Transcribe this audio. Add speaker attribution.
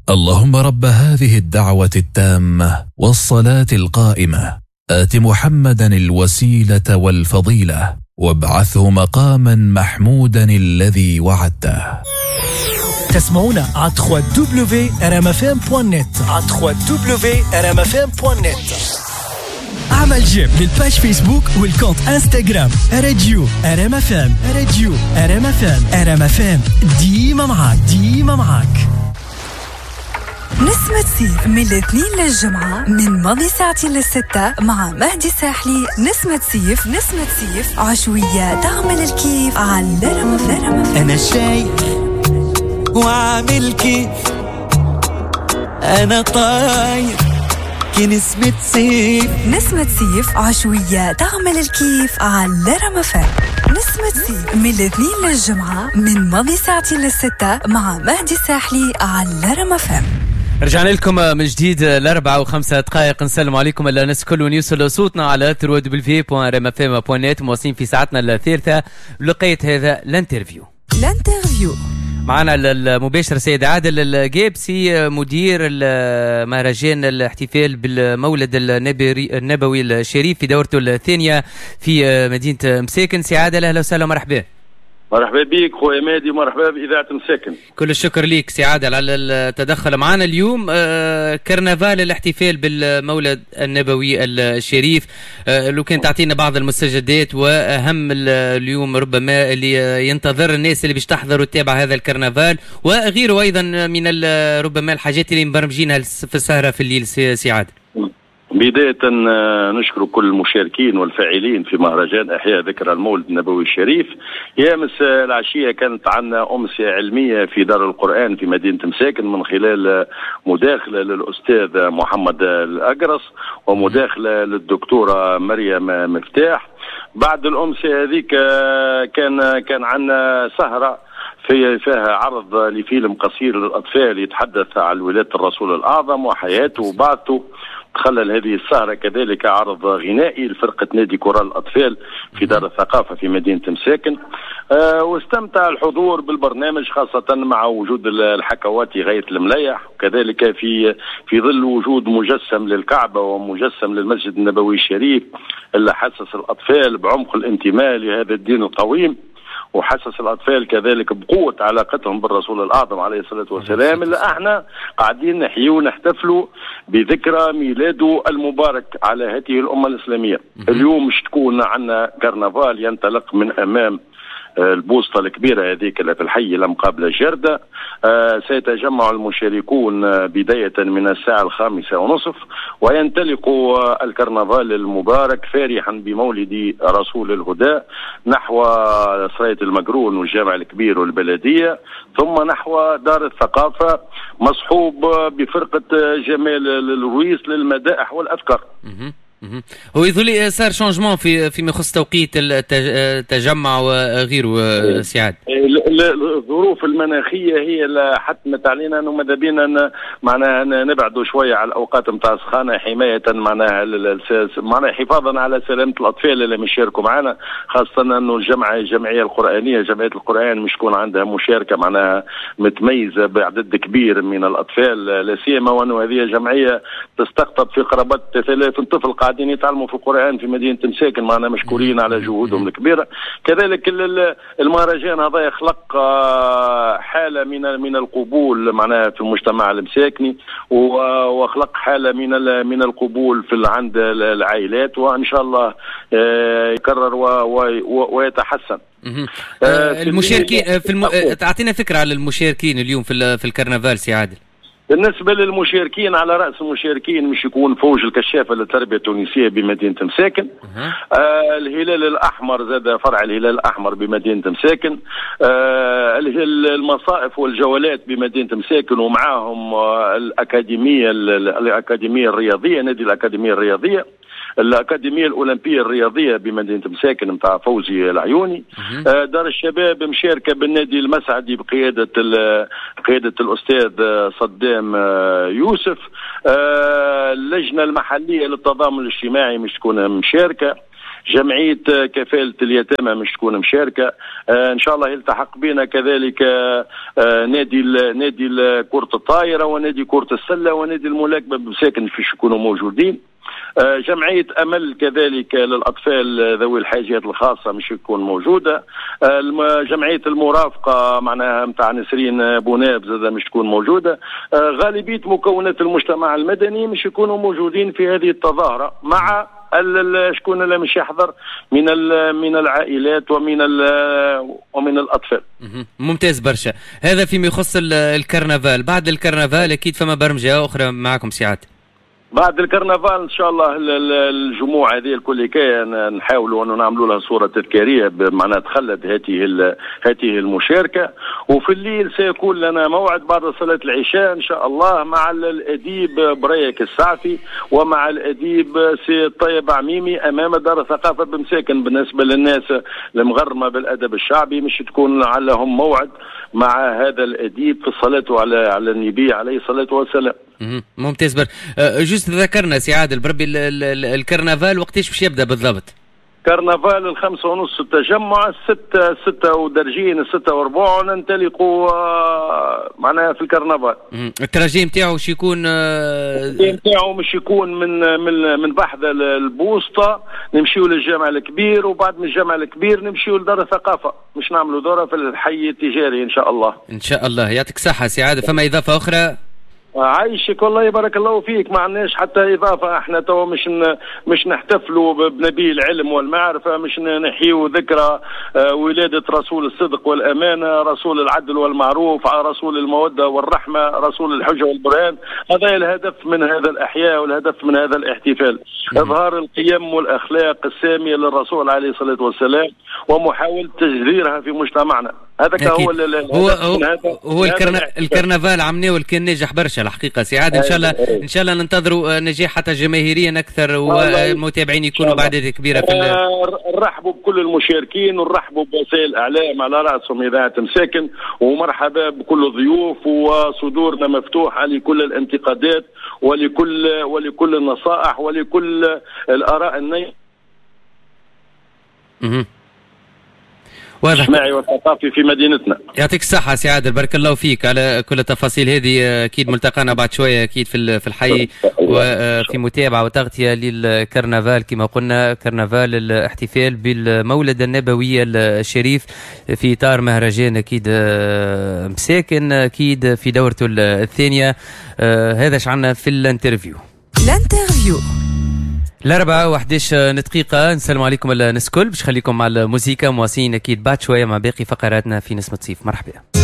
Speaker 1: اللهم رب هذه الدعوة التامة والصلاة القائمة آت محمدا الوسيلة والفضيلة وابعثه مقاما محمودا الذي وعدته.
Speaker 2: تسمعونا على www.rmfm.net على www.rmfm.net. اعمل جيم للباج فيسبوك والكونت انستغرام راديو RMFM. راديو RMFM ديما معاك.
Speaker 3: نسمة سيف من الاثنين للجمعة من ماضي ساعتين للستة مع مهدي ساحلي. نسمة سيف عشوية تعمل الكيف على RMFM.
Speaker 4: أنا شايف وعامل كيف، أنا طاير كنسمة سيف
Speaker 3: عشوية تعمل الكيف على RMFM. نسمة سيف من الاثنين للجمعة من ماضي ساعتين للستة مع مهدي ساحلي على RMFM.
Speaker 5: رجعنا لكم من جديد 4:05. نسلم عليكم الناس الكل ونوصل صوتنا على www.rmfm.net. مواصلين في ساعتنا الثالثة لقية هذا الانترفيو. معنا المباشر سيد عادل الجابسي مدير مهرجان الاحتفال بالمولد النبوي الشريف في دورته الثانية في مدينة مساكن. سي عادل أهلا وسهلا ومرحبا.
Speaker 6: مرحبا بك خويا مادي، مرحبا بإذاعة مساكن.
Speaker 5: كل الشكر ليك سي عادل على التدخل معنا اليوم. كرنفال الاحتفال بالمولد النبوي الشريف، لو كان تعطينا بعض المستجدات وأهم اليوم ربما اللي ينتظر الناس اللي باش تحضر وتتابع هذا الكرنفال، وغيره أيضا من ربما الحاجات اللي مبرمجينها في السهرة في الليل. سي عادل،
Speaker 6: بداية نشكر كل المشاركين والفاعلين في مهرجان إحياء ذكرى المولد النبوي الشريف. يامس العشية كانت عندنا أمسية علمية في دار القرآن في مدينة مساكن من خلال مداخلة للأستاذ محمد الأقرص ومداخلة للدكتورة مريم مفتاح. بعد الأمسية هذيك كان عندنا سهرة فيها عرض لفيلم قصير للأطفال يتحدث عن ولادة الرسول الأعظم وحياته وبعثه. تخلل هذه السهرة كذلك عرض غنائي لفرقة نادي كورال الأطفال في دار الثقافة في مدينة مساكن. واستمتع الحضور بالبرنامج خاصة مع وجود الحكواتي غاية المليح، وكذلك في ظل وجود مجسم للكعبة ومجسم للمسجد النبوي الشريف اللي حسس الأطفال بعمق الانتماء لهذا الدين القويم، وحسس الأطفال كذلك بقوة علاقتهم بالرسول الأعظم عليه الصلاة والسلام اللي احنا قاعدين نحيي ونحتفلوا بذكرى ميلاده المبارك على هذه الأمة الإسلامية. اليوم مش تكون عنا كرنفال ينطلق من أمام البوسطة الكبيرة هذيك اللي في الحي المقابلة الجردة. سيتجمع المشاركون بداية من الساعة 5:30 وينطلق الكرنفال المبارك فارحا بمولد رسول الهدى نحو سراية المقرون والجامع الكبير والبلدية، ثم نحو دار الثقافة مصحوب بفرقة جمال الرويس للمدائح والأذكار.
Speaker 5: هو يظل صار شانجمون فيما يخص توقيت التجمع وغيره سعاد.
Speaker 6: الظروف المناخيه هي اللي حتمت علينا انه ماذا بينا معناها نبعدوا شويه على الاوقات نتاع السخانه حمايه معناها حفاظا على سلامه الاطفال اللي مش يشاركوا معنا، خاصه انه الجمعيه القرانيه جمعيه القران مش تكون عندها مشاركه معناها متميزه بعدد كبير من الاطفال، لا سيما وانه هذه جمعيه تستقطب في قرابه 3000 طفل قاعدين يتعلموا في القرآن في مدينة مساكن، معنا مشكورين على جهودهم الكبيرة. كذلك المهرجان هذا يخلق حالة من القبول معناها في المجتمع المساكني، وخلق حالة من القبول في عند العائلات، وإن شاء الله يكرر ويتحسن.
Speaker 5: المشاركين تعطينا فكرة على المشاركين اليوم في الكرنفال سي عادل.
Speaker 6: بالنسبة للمشاركين، على رأس المشاركين مش يكون فوج الكشافة للتربية التونسية بمدينة مساكن، الهلال الأحمر زاد فرع الهلال الأحمر بمدينة مساكن، المصائف والجولات بمدينة مساكن، ومعاهم الأكاديمية الرياضية، نادي الأكاديمية الرياضية، الأكاديمية الأولمبية الرياضية بمدينة مساكن متاع فوزي العيوني، دار الشباب مشاركة بالنادي المسعدي بقيادة الأستاذ صدام يوسف، اللجنة المحلية للتضامن الاجتماعي مش تكون مشاركة، جمعية كفالة اليتامى مش تكون مشاركة. إن شاء الله يلتحق بنا كذلك نادي كرة الطائرة ونادي كرة السلة ونادي الملاكمة بمساكن فيش يكونوا موجودين. جمعية أمل كذلك للأطفال ذوي الحاجات الخاصة مش يكون موجودة. جمعية المرافقة معناها متاع نسرين بوناب زادة مش تكون موجودة. غالبية مكونات المجتمع المدني مش يكونوا موجودين في هذه التظاهرة، مع شكون اللي مش يحضر من العائلات ومن الأطفال.
Speaker 5: ممتاز برشا. هذا فيما يخص الكرنفال. بعد الكرنفال أكيد فما برمجة أخرى معكم ساعات.
Speaker 6: بعد الكرنفال ان شاء الله الجموع هذه الكل كان نحاولوا انه نعملوا لها صوره تذكاريه بمعنى تخلد هذه المشاركه. وفي الليل سيكون لنا موعد بعد صلاه العشاء ان شاء الله مع الاديب بريك السعفي ومع الاديب سي طيب عميمي امام دار الثقافه بمساكن. بالنسبه للناس المغرمه بالادب الشعبي مش تكون لهم موعد مع هذا الاديب في الصلاه على النبي عليه الصلاه والسلام.
Speaker 5: ممتاز جزء ذكرنا سي عادل بربي الكرنفال وقتاش باش يبدا بالضبط؟
Speaker 6: كرنفال 5:30 التجمع، 6 ودرجين 6 وربع ننطلقوا معناها في الكرنفال.
Speaker 5: الترجي نتاعو باش يكون
Speaker 6: نتاعو مش يكون من بحذا البوسطة نمشيو للجامع الكبير، وبعد من الجامع الكبير نمشيو لدار الثقافة، مش نعملوا دورة في الحي التجاري ان شاء الله.
Speaker 5: ان شاء الله. يعطيك الصحة سي عادل. فما اضافة اخرى؟
Speaker 6: عايشك والله بارك الله فيك. ما عندناش حتى اضافه، احنا تو مش نحتفلوا بنبي العلم والمعرفه، مش نحيوا ذكرى ولاده رسول الصدق والامانه، رسول العدل والمعروف، رسول الموده والرحمه، رسول الحجه والبرهان. هذا الهدف من هذا الاحياء والهدف من هذا الاحتفال، اظهار القيم والاخلاق الساميه للرسول عليه الصلاه والسلام ومحاوله تجذيرها في مجتمعنا. هذا
Speaker 5: هو الكرنفال عمناه كان ناجح برشا الحقيقه سي عادل. ان شاء الله ننتظروا نجاح حتى جماهيريا اكثر والمتابعين يكونوا بعدد كبيره في
Speaker 6: نرحبوا بكل المشاركين ونرحبوا بوسائل الاعلام على راسهم اذاعه مساكن، ومرحبا بكل الضيوف، وصدورنا مفتوحه لكل الانتقادات ولكل النصائح ولكل الاراء النية الاجتماعي والثقافي في مدينتنا.
Speaker 5: يعطيك الصحة سي عادل، بارك الله فيك على كل التفاصيل هذه. أكيد ملتقانا بعد شوية أكيد في الحي وفي متابعة وتغطية للكرنفال كما قلنا، كرنفال الاحتفال بالمولد النبوي الشريف في إطار مهرجان أكيد مساكن أكيد في دورته الثانية. هذا شعلنا في الانترفيو. 4:11 دقيقة. نسلم عليكم الناس الكل، باش خليكم مع الموسيقى مواصلين أكيد بعد شوية مع باقي فقراتنا في نسمة صيف. مرحبا.